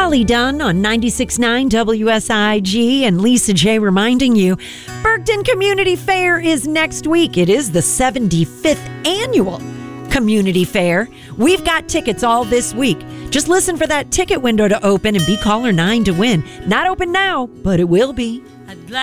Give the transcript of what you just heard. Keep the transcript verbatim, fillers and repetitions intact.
Kelly Dunn on ninety-six point nine W S I G and Lisa J reminding you, Bergton Community Fair is next week. It is the seventy-fifth annual Community Fair. We've got tickets all this week. Just listen for that ticket window to open and be caller nine to win. Not open now, but it will be.